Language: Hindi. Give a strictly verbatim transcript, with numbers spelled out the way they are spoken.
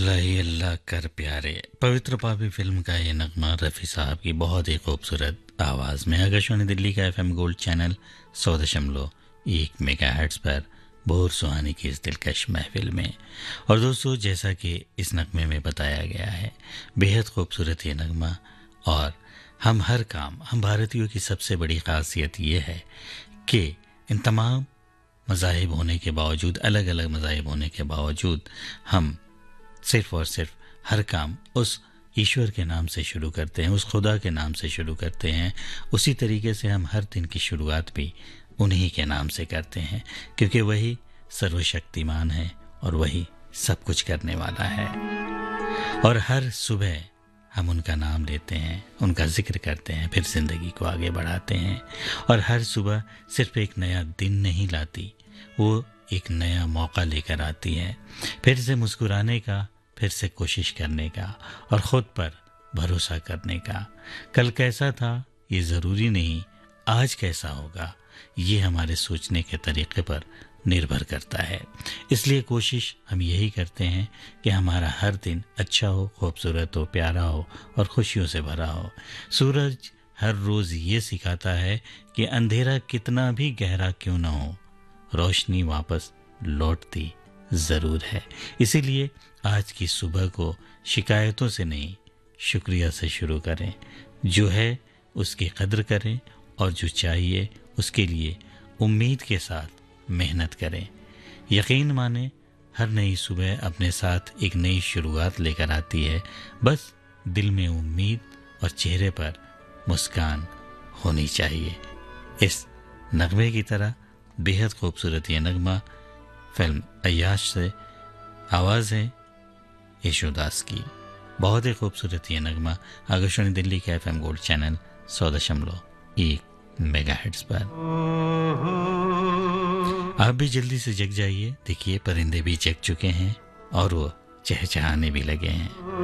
अल्लाह ही अल्लाह कर प्यारे पवित्र पापी फिल्म का ये नगमा रफ़ी साहब की बहुत ही खूबसूरत आवाज़ में आकाशवाणी दिल्ली का एफएम गोल्ड चैनल सौ दशमलव एक मेगाहर्ट्ज़ पर भोर सुहानी की इस दिलकश महफिल में। और दोस्तों, जैसा कि इस नगमे में बताया गया है, बेहद खूबसूरत ये नगमा। और हम हर काम, हम भारतीयों की सबसे बड़ी खासियत ये है कि इन तमाम मज़ाहिब होने के बावजूद, अलग अलग मज़ाहिब होने के बावजूद, हम सिर्फ और सिर्फ हर काम उस ईश्वर के नाम से शुरू करते हैं, उस खुदा के नाम से शुरू करते हैं। उसी तरीके से हम हर दिन की शुरुआत भी उन्हीं के नाम से करते हैं, क्योंकि वही सर्वशक्तिमान है और वही सब कुछ करने वाला है। और हर सुबह हम उनका नाम लेते हैं, उनका जिक्र करते हैं, फिर ज़िंदगी को आगे बढ़ाते हैं। और हर सुबह सिर्फ एक नया दिन नहीं लाती, वो एक नया मौका लेकर आती है, फिर से मुस्कुराने का, फिर से कोशिश करने का और ख़ुद पर भरोसा करने का। कल कैसा था ये ज़रूरी नहीं, आज कैसा होगा ये हमारे सोचने के तरीक़े पर निर्भर करता है। इसलिए कोशिश हम यही करते हैं कि हमारा हर दिन अच्छा हो, खूबसूरत हो, प्यारा हो और खुशियों से भरा हो। सूरज हर रोज़ ये सिखाता है कि अंधेरा कितना भी गहरा क्यों ना हो, रोशनी वापस लौटती ज़रूर है। इसीलिए आज की सुबह को शिकायतों से नहीं, शुक्रिया से शुरू करें। जो है उसकी कद्र करें और जो चाहिए उसके लिए उम्मीद के साथ मेहनत करें। यकीन माने, हर नई सुबह अपने साथ एक नई शुरुआत लेकर आती है। बस दिल में उम्मीद और चेहरे पर मुस्कान होनी चाहिए। इस नगमे की तरह बेहद खूबसूरत ये नगमा फिल्म अय्याश से, आवाज़ है यशोदास की। बहुत ही खूबसूरत ये नगमा आकाशवाणी दिल्ली के एफएम गोल्ड चैनल सौ दशमलव एक मेगाहर्ट्ज़ पर। आप भी जल्दी से जग जाइए। देखिए, परिंदे भी जग चुके हैं और वो चहचहाने भी लगे हैं।